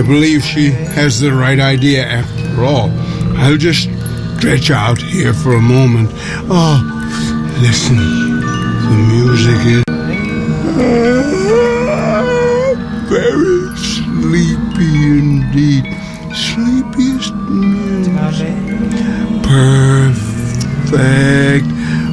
believe she has the right idea after all. I'll just stretch out here for a moment. Oh, listen. The music is very sleepy indeed. Sleepiest music. Perfect.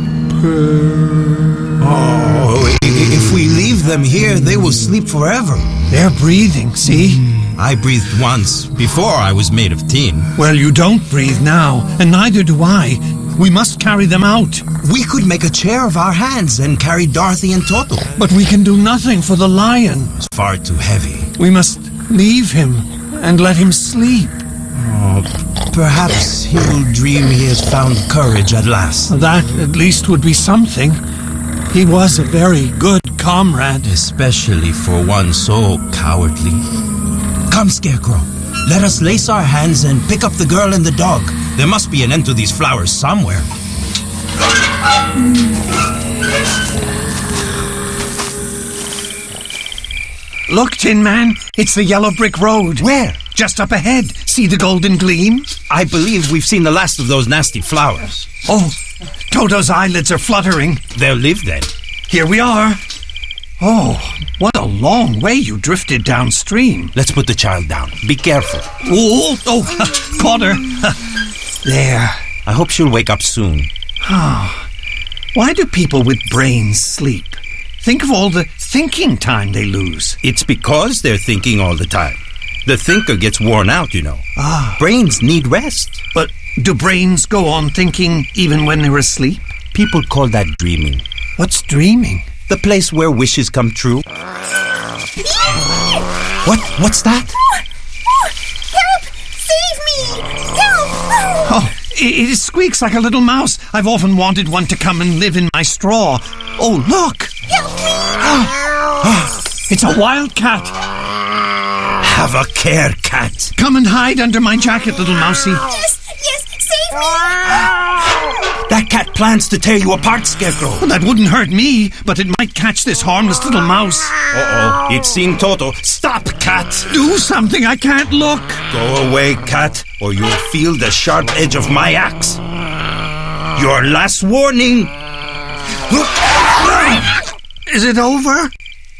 Oh, if we leave them here, they will sleep forever. They're breathing, see? I breathed once, before I was made of tin. Well, you don't breathe now, and neither do I. We must carry them out. We could make a chair of our hands and carry Dorothy and Toto. But we can do nothing for the lion. It's far too heavy. We must leave him and let him sleep. Oh, perhaps he will dream he has found courage at last. That, at least, would be something. He was a very good comrade. Especially for one so cowardly. Come, Scarecrow. Let us lace our hands and pick up the girl and the dog. There must be an end to these flowers somewhere. Look, Tin Man. It's the yellow brick road. Where? Just up ahead. See the golden gleam? I believe we've seen the last of those nasty flowers. Oh, Toto's eyelids are fluttering. They'll live then. Here we are. Oh, what a long way you drifted downstream. Let's put the child down. Be careful. Oh, caught her. There. I hope she'll wake up soon. Why do people with brains sleep? Think of all the thinking time they lose. It's because they're thinking all the time. The thinker gets worn out, you know. Brains need rest. But do brains go on thinking even when they're asleep? People call that dreaming. What's dreaming? The place where wishes come true. What's that? Help! Save me! Help! Oh, it squeaks like a little mouse. I've often wanted one to come and live in my straw. Oh, look! Help me! It's a wildcat. Have a care, cat. Come and hide under my jacket, little mousie. Yes, save me! That cat plans to tear you apart, Scarecrow. Well, that wouldn't hurt me, but it might catch this harmless little mouse. Uh-oh, it's seen Toto. Stop, cat. Do something, I can't look. Go away, cat, or you'll feel the sharp edge of my axe. Your last warning. Is it over?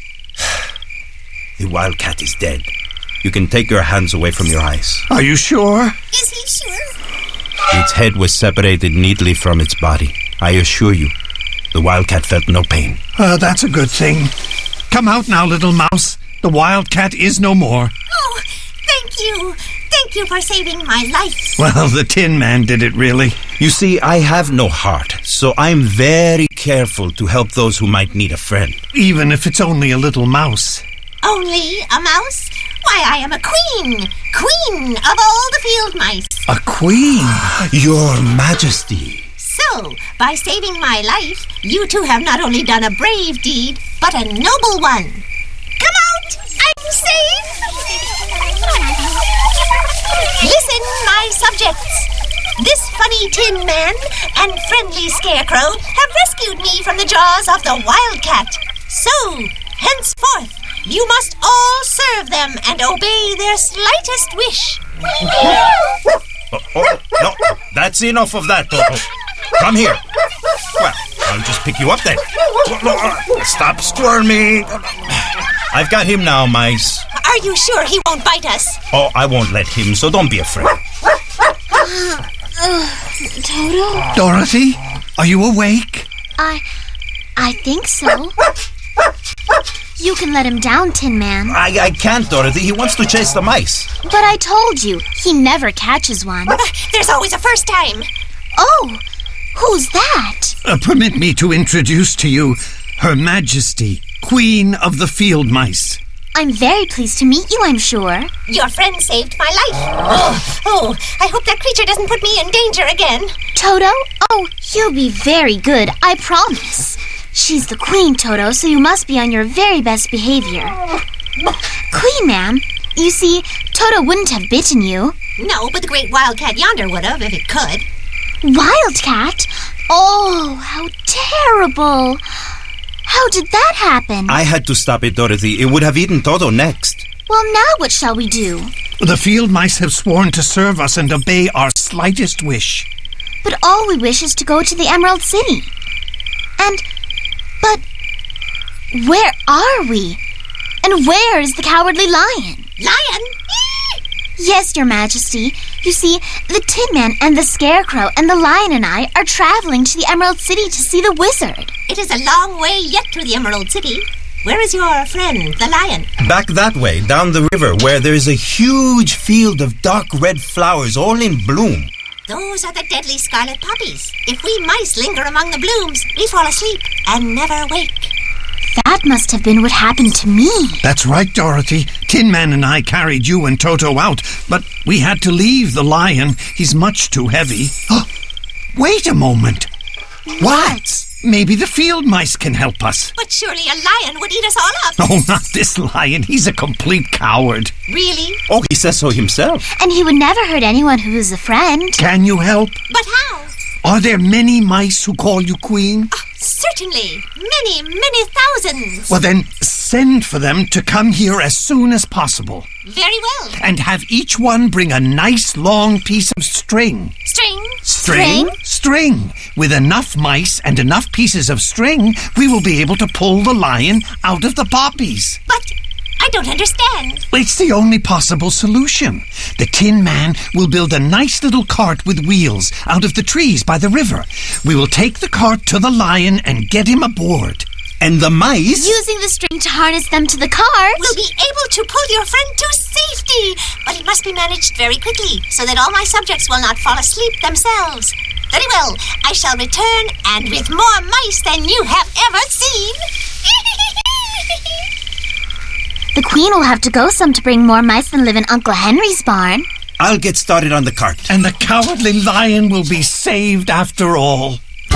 The wildcat is dead. You can take your hands away from your eyes. Are you sure? Is he sure? Its head was separated neatly from its body. I assure you, the wildcat felt no pain. That's a good thing. Come out now, little mouse. The wildcat is no more. Oh, thank you. Thank you for saving my life. Well, the Tin Man did it, really. You see, I have no heart, so I'm very careful to help those who might need a friend. Even if it's only a little mouse. Only a mouse? Why, I am a queen. Queen of all the field mice. A queen? Your Majesty. So, by saving my life, you two have not only done a brave deed, but a noble one. Come out! I'm safe! Listen, my subjects. This funny Tin Man and friendly Scarecrow have rescued me from the jaws of the wildcat. So, henceforth, you must all serve them and obey their slightest wish. No, that's enough of that, Toto. Come here. Well, I'll just pick you up then. Stop squirming. I've got him now, mice. Are you sure he won't bite us? Oh, I won't let him, so don't be afraid. Toto? Dorothy, are you awake? I think so. You can let him down, Tin Man. I can't, Dorothy. He wants to chase the mice. But I told you, he never catches one. There's always a first time. Oh, who's that? Permit me to introduce to you Her Majesty, Queen of the Field Mice. I'm very pleased to meet you, I'm sure. Your friend saved my life. Oh, I hope that creature doesn't put me in danger again. Toto? Oh, he'll be very good, I promise. She's the queen, Toto, so you must be on your very best behavior. Queen, ma'am. You see, Toto wouldn't have bitten you. No, but the great wildcat yonder would have if it could. Wildcat? Oh, how terrible. How did that happen? I had to stop it, Dorothy. It would have eaten Toto next. Well, now what shall we do? The field mice have sworn to serve us and obey our slightest wish. But all we wish is to go to the Emerald City. But where are we? And where is the Cowardly Lion? Lion? Yes, Your Majesty. You see, the Tin Man and the Scarecrow and the Lion and I are traveling to the Emerald City to see the wizard. It is a long way yet to the Emerald City. Where is your friend, the lion? Back that way, down the river, where there's a huge field of dark red flowers all in bloom. Those are the deadly scarlet poppies. If we mice linger among the blooms, we fall asleep and never wake. That must have been what happened to me. That's right, Dorothy. Tin Man and I carried you and Toto out, but we had to leave the lion. He's much too heavy. Wait a moment. What? Maybe the field mice can help us. But surely a lion would eat us all up. Oh, not this lion. He's a complete coward. Really? Oh, he says so himself. And he would never hurt anyone who is a friend. Can you help? But how? Are there many mice who call you queen? Certainly. Many thousands. Well, then send for them to come here as soon as possible. Very well. And have each one bring a nice long piece of string. String? String. With enough mice and enough pieces of string, we will be able to pull the lion out of the poppies. But I don't understand. It's the only possible solution. The Tin Man will build a nice little cart with wheels out of the trees by the river. We will take the cart to the lion and get him aboard. And the mice... Using the string to harness them to the cart. We'll be able to pull your friend to safety. But it must be managed very quickly, so that all my subjects will not fall asleep themselves. Very well. I shall return, and with more mice than you have ever seen. The Queen will have to go some to bring more mice than live in Uncle Henry's barn. I'll get started on the cart. And the Cowardly Lion will be saved after all.